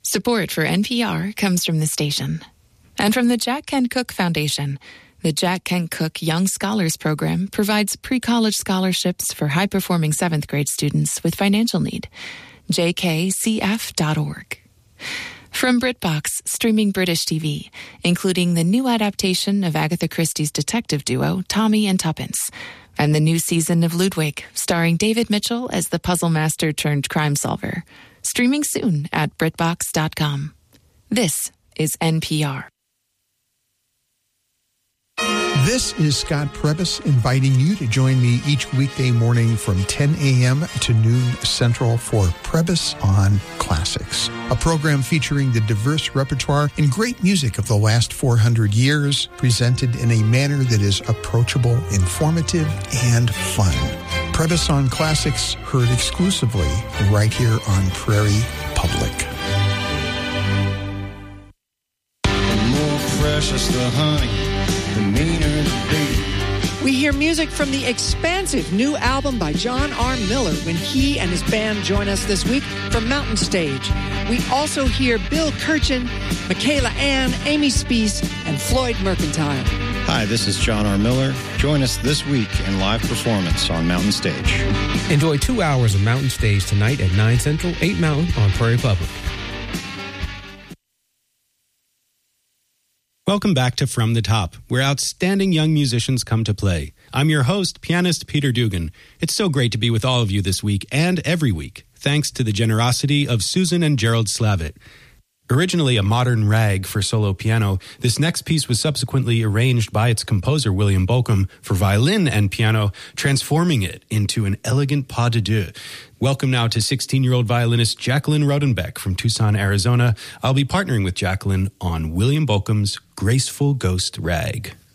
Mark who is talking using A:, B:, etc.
A: Support for NPR comes from the station and from the Jack Kent Cooke Foundation. The Jack Kent Cooke Young Scholars Program provides pre-college scholarships for high-performing 7th grade students with financial need. jkcf.org. From BritBox, streaming British TV, including the new adaptation of Agatha Christie's detective duo, Tommy and Tuppence, and the new season of Ludwig, starring David Mitchell as the puzzle master turned crime solver. Streaming soon at BritBox.com. This is NPR.
B: This is Scott Prebys inviting you to join me each weekday morning from 10 a.m. to noon Central for Prebys on Classics, a program featuring the diverse repertoire and great music of the last 400 years, presented in a manner that is approachable, informative, and fun. Prebys on Classics, heard exclusively right here on Prairie Public.
C: The more precious the honey, the meaner the bee.
D: We hear music from the expansive new album by John R. Miller when he and his band join us this week from Mountain Stage. We also hear Bill Kirchen, Michaela Ann, Amy Speece, and Floyd Mercantile.
C: Hi, this is John R. Miller. Join us this week in live performance on Mountain Stage.
E: Enjoy 2 hours of Mountain Stage tonight at 9 Central, 8 Mountain on Prairie Public.
F: Welcome back to From the Top, where outstanding young musicians come to play. I'm your host, pianist Peter Dugan. It's so great to be with all of you this week and every week, thanks to the generosity of Susan and Gerald Slavitt. Originally a modern rag for solo piano, this next piece was subsequently arranged by its composer, William Bolcom, for violin and piano, transforming it into an elegant pas de deux. Welcome now to 16-year-old violinist Jacqueline Rodenbeck from Tucson, Arizona. I'll be partnering with Jacqueline on William Bolcom's Graceful Ghost Rag.